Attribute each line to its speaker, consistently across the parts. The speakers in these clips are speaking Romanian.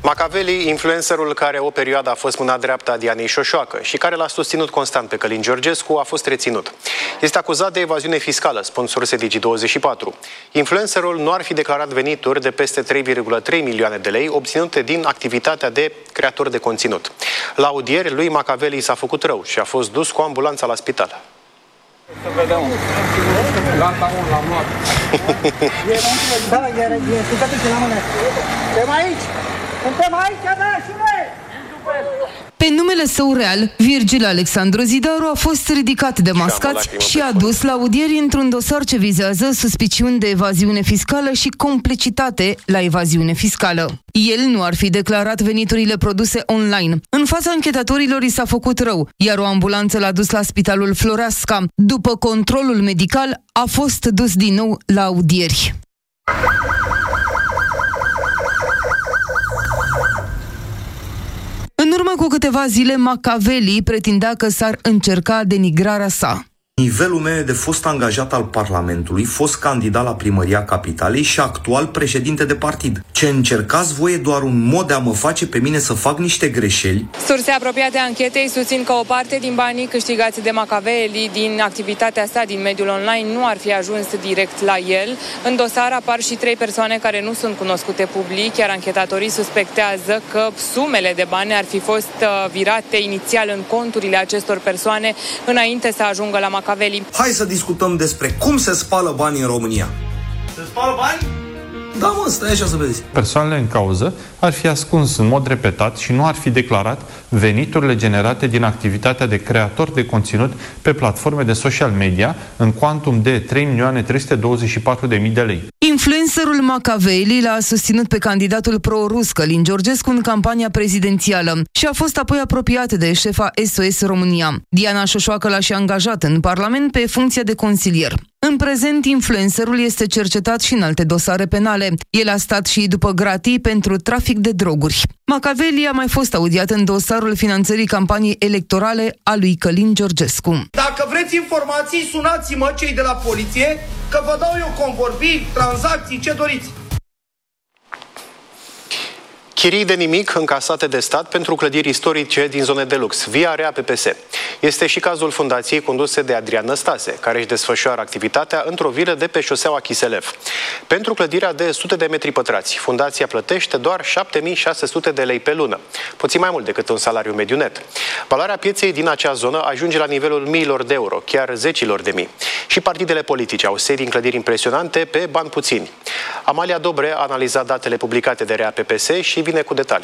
Speaker 1: Machiavelli, influencerul care o perioadă a fost mâna dreaptă a Dianei Șoșoacă și care l-a susținut constant pe Călin Georgescu, a fost reținut. Este acuzat de evaziune fiscală, spun surse Digi24. Influencerul nu ar fi declarat venituri de peste 3,3 milioane de lei obținute din activitatea de creator de conținut. La audieri, lui Machiavelli s-a făcut rău și a fost dus cu ambulanța la spital.
Speaker 2: Să vedem. Gata, l-am luat.
Speaker 3: Suntem aici! Suntem aici, da, și noi!
Speaker 4: Pe numele său real, Virgil Alexandru Zidaru a fost ridicat de mascați și adus la audieri într-un dosar ce vizează suspiciuni de evaziune fiscală și complicitate la evaziune fiscală. El nu ar fi declarat veniturile produse online. În fața anchetatorilor i s-a făcut rău, iar o ambulanță l-a dus la Spitalul Floreasca. După controlul medical, a fost dus din nou la audieri. În urmă cu câteva zile, Machiavelli pretindea că s-ar încerca denigrarea sa.
Speaker 5: Nivelul meu de fost angajat al Parlamentului, fost candidat la primăria Capitalei și actual președinte de partid. Ce încercați voi e doar un mod de a mă face pe mine să fac niște greșeli.
Speaker 6: Surse apropiate anchetei susțin că o parte din banii câștigați de Machiavelli din activitatea sa din mediul online nu ar fi ajuns direct la el. În dosar apar și 3 persoane care nu sunt cunoscute public, iar anchetatorii suspectează că sumele de bani ar fi fost virate inițial în conturile acestor persoane înainte să ajungă la Machiavelli.
Speaker 5: Hai să discutăm despre cum se spală banii în România.
Speaker 2: Se spală bani?
Speaker 5: Da, mă, stai așa să vezi.
Speaker 7: Persoanele în cauză ar fi ascuns în mod repetat și nu ar fi declarat veniturile generate din activitatea de creator de conținut pe platforme de social media în cuantum de 3.324.000 de lei.
Speaker 4: Influencerul Machiavelli l-a susținut pe candidatul pro-rus Călin Georgescu în campania prezidențială și a fost apoi apropiat de șefa SOS România. Diana Șoșoacă l-a și angajat în Parlament pe funcție de consilier. În prezent, influencerul este cercetat și în alte dosare penale. El a stat și după gratii pentru trafic de droguri. Machiavelli a mai fost audiat în dosarul finanțării campaniei electorale a lui Călin Georgescu.
Speaker 2: Dacă vreți informații, sunați-mă cei de la poliție, că vă dau eu convorbiri, tranzacții, ce doriți.
Speaker 1: Chirii de nimic încasate de stat pentru clădiri istorice din zone de lux, via RAPPS. Este și cazul fundației conduse de Adrian Năstase, care își desfășoară activitatea într-o vilă de pe șoseaua Chiselev. Pentru clădirea de sute de metri pătrați, fundația plătește doar 7.600 de lei pe lună, puțin mai mult decât un salariu mediu net. Valoarea pieței din acea zonă ajunge la nivelul miilor de euro, chiar zecilor de mii. Și partidele politice au sedii în clădiri impresionante pe bani puțini. Amalia Dobre a analizat datele publicate de RAPPS și vine cu detalii.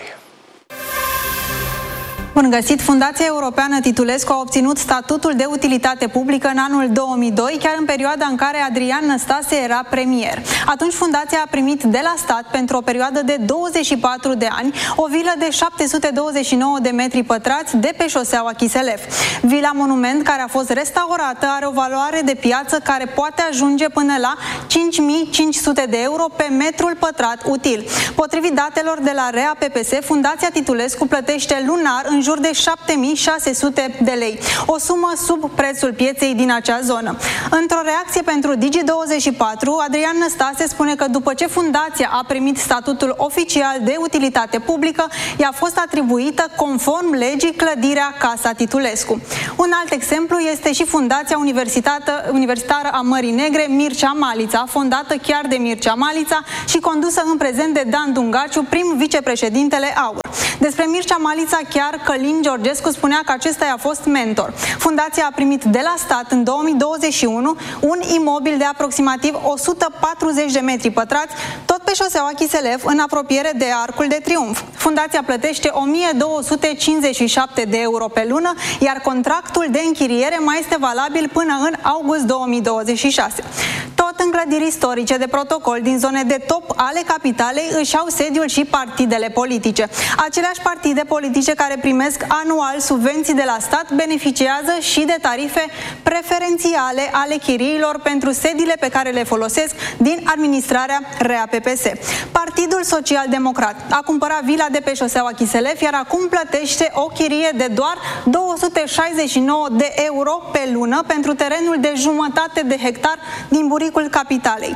Speaker 8: Bun găsit! Fundația Europeană Titulescu a obținut statutul de utilitate publică în anul 2002, chiar în perioada în care Adrian Năstase era premier. Atunci fundația a primit de la stat, pentru o perioadă de 24 de ani, o vilă de 729 de metri pătrați de pe șoseaua Chiselev. Vila Monument, care a fost restaurată, are o valoare de piață care poate ajunge până la 5.500 de euro pe metrul pătrat util. Potrivit datelor de la RAPPS, Fundația Titulescu plătește lunar în jur de 7.600 de lei, o sumă sub prețul pieței din acea zonă. Într-o reacție pentru Digi24, Adrian Năstase spune că după ce fundația a primit statutul oficial de utilitate publică, i-a fost atribuită conform legii clădirea Casa Titulescu. Un alt exemplu este și Fundația Universitară a Mării Negre Mircea Malița, fondată chiar de Mircea Malița și condusă în prezent de Dan Dungaciu, prim vicepreședintele AUR. Despre Mircea Malița chiar Călin Georgescu spunea că acesta i-a fost mentor. Fundația a primit de la stat în 2021 un imobil de aproximativ 140 de metri pătrați, tot pe șoseaua Chiselev, în apropiere de Arcul de Triunf. Fundația plătește 1.257 de euro pe lună, iar contractul de închiriere mai este valabil până în august 2026. Tot în clădiri istorice de protocol din zone de top ale capitalei își au sediul și partidele politice. Aceleași partide politice care primesc anual subvenții de la stat beneficiază și de tarife preferențiale ale chiriilor pentru sediile pe care le folosesc din administrarea RAPPS. Partidul Social Democrat a cumpărat vila de pe șoseaua Chiselev, iar acum plătește o chirie de doar 269 de euro pe lună pentru terenul de jumătate de hectar din buricul capitalei.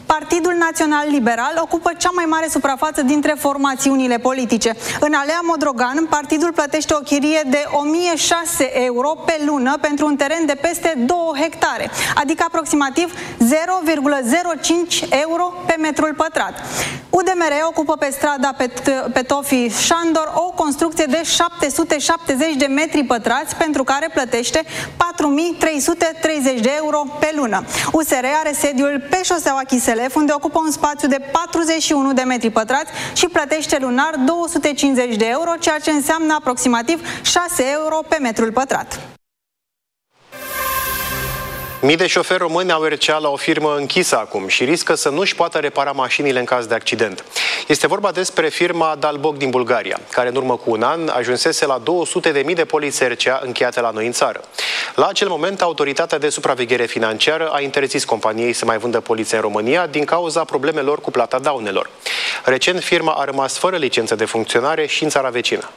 Speaker 8: Partidul Național Liberal ocupă cea mai mare suprafață dintre formațiunile politice. În Alea Modrogan, partidul plătește o chirie de 1006 euro pe lună pentru un teren de peste 2 hectare, adică aproximativ 0,05 euro pe metrul pătrat. UDMR ocupă pe strada Petofii Șandor o construcție de 770 de metri pătrați pentru care plătește 4.330 de euro pe lună. USR are sediul pe șoseaua Chiselef, unde ocupă un spațiu de 41 de metri pătrați și plătește lunar 250 de euro, ceea ce înseamnă aproximativ 6 euro pe metrul pătrat.
Speaker 1: Mii de șoferi români au RCA la o firmă închisă acum și riscă să nu-și poată repara mașinile în caz de accident. Este vorba despre firma Dalbog din Bulgaria, care în urmă cu un an ajunsese la 200.000 de polițe RCA încheiate la noi în țară. La acel moment, Autoritatea de Supraveghere Financiară a interzis companiei să mai vândă polițe în România din cauza problemelor cu plata daunelor. Recent, firma a rămas fără licență de funcționare și în țara vecină.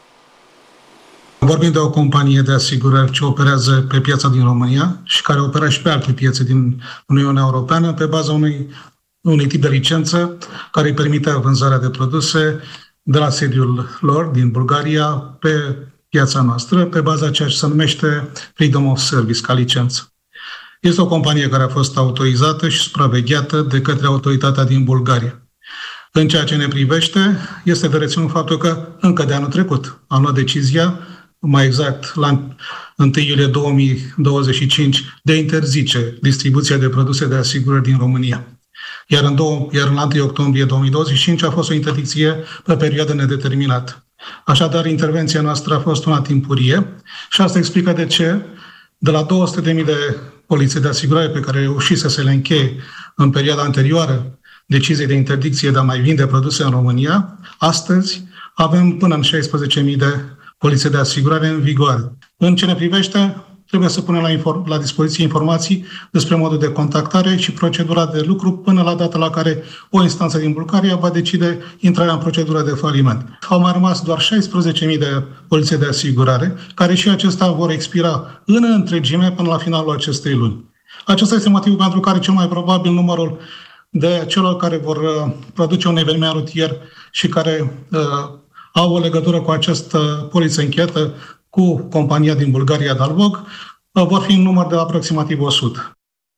Speaker 9: Vorbim de o companie de asigurări ce operează pe piața din România și care operează și pe alte piețe din Uniunea Europeană pe baza unui tip de licență care îi permite vânzarea de produse de la sediul lor din Bulgaria pe piața noastră, pe baza ceea ce se numește Freedom of Service ca licență. Este o companie care a fost autorizată și supravegheată de către autoritatea din Bulgaria. În ceea ce ne privește, este de reținut faptul că încă de anul trecut am luat decizia, mai exact la 1 iulie 2025, de a interzice distribuția de produse de asigurări din România. Iar în 1 octombrie 2025 a fost o interdicție pe perioadă nedeterminată. Așadar, intervenția noastră a fost una timpurie și asta explică de ce de la 200.000 de polițe de asigurare pe care reușise să le încheie în perioada anterioară deciziei de interdicție de a mai vinde produse în România, astăzi avem până în 16.000 de polițe de asigurare în vigoare. În ce ne privește, trebuie să punem la dispoziție informații despre modul de contactare și procedura de lucru până la data la care o instanță din Bulgaria va decide intrarea în procedură de faliment. Au mai rămas doar 16.000 de polițe de asigurare, care și acestea vor expira în întregime până la finalul acestei luni. Acesta este motivul pentru care cel mai probabil numărul de celor care vor produce un eveniment rutier și care au o legătură cu această poliță încheiată cu compania din Bulgaria Dalbog, vor fi în număr de aproximativ 100.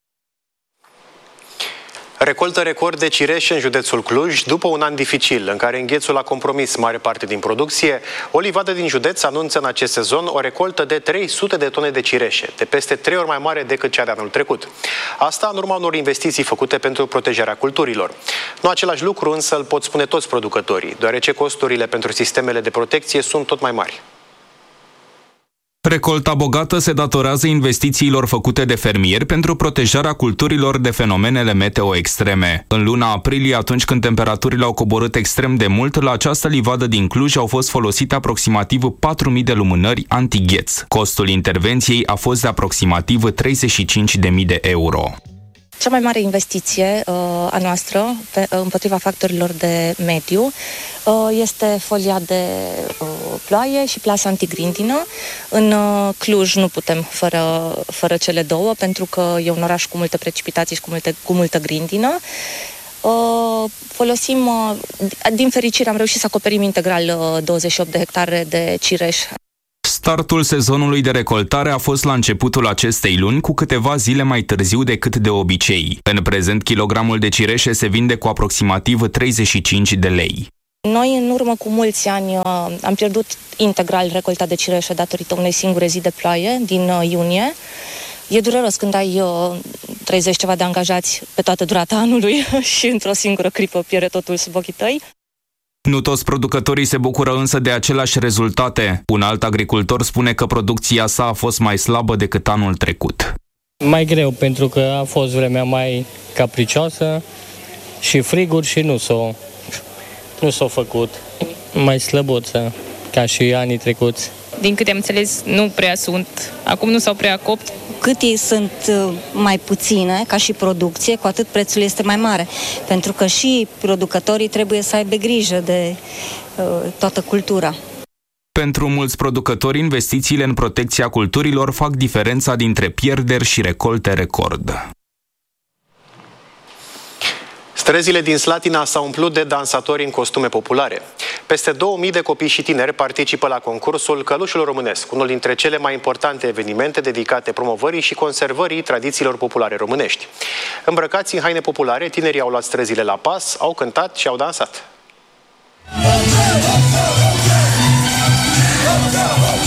Speaker 1: Recoltă record de cireșe în județul Cluj după un an dificil, în care înghețul a compromis mare parte din producție. O livadă din județ anunță în acest sezon o recoltă de 300 de tone de cireșe, de peste 3 ori mai mare decât cea de anul trecut. Asta în urma unor investiții făcute pentru protejarea culturilor. Nu același lucru însă îl pot spune toți producătorii, deoarece costurile pentru sistemele de protecție sunt tot mai mari.
Speaker 10: Recolta bogată se datorează investițiilor făcute de fermieri pentru protejarea culturilor de fenomenele meteo extreme. În luna aprilie, atunci când temperaturile au coborât extrem de mult, la această livadă din Cluj au fost folosite aproximativ 4.000 de lumânări antigheț. Costul intervenției a fost de aproximativ 35.000 de euro.
Speaker 11: Cea mai mare investiție a noastră împotriva factorilor de mediu este folia de ploaie și plasa antigrindină. În Cluj nu putem fără cele două, pentru că e un oraș cu multe precipitații și cu multă grindină. Folosim, din fericire am reușit să acoperim integral 28 de hectare de cireș.
Speaker 10: Startul sezonului de recoltare a fost la începutul acestei luni, cu câteva zile mai târziu decât de obicei. În prezent, kilogramul de cireșe se vinde cu aproximativ 35 de lei.
Speaker 11: Noi, în urmă cu mulți ani, am pierdut integral recolta de cireșe datorită unei singure zi de ploaie din iunie. E dureros când ai 30 ceva de angajați pe toată durata anului și într-o singură clipă pierde totul sub ochii tăi.
Speaker 10: Nu toți producătorii se bucură însă de aceleași rezultate. Un alt agricultor spune că producția sa a fost mai slabă decât anul trecut.
Speaker 12: Mai greu, pentru că a fost vremea mai capricioasă și friguri și nu s-a făcut. Mai slăbuță, ca și anii trecuți.
Speaker 6: Din câte am înțeles, nu prea sunt. Acum nu s-au prea copt.
Speaker 13: Cât ei sunt mai puține, ca și producție, cu atât prețul este mai mare. Pentru că și producătorii trebuie să aibă grijă de toată cultura.
Speaker 10: Pentru mulți producători, investițiile în protecția culturilor fac diferența dintre pierderi și recolte record.
Speaker 1: Străzile din Slatina s-au umplut de dansatori în costume populare. Peste 2000 de copii și tineri participă la concursul Călușul Românesc, unul dintre cele mai importante evenimente dedicate promovării și conservării tradițiilor populare românești. Îmbrăcați în haine populare, tinerii au luat străzile la pas, au cântat și au dansat.